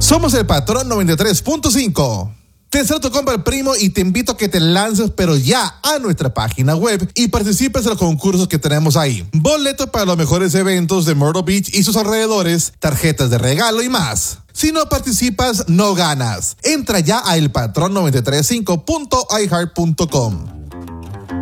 Somos el Patrón 93.5. Te deseo tu compra, primo, y te invito a que te lances, pero ya, a nuestra página web y participes en los concursos que tenemos ahí. Boletos para los mejores eventos de Myrtle Beach y sus alrededores, tarjetas de regalo y más. Si no participas, no ganas. Entra ya a elpatrón935.iheart.com.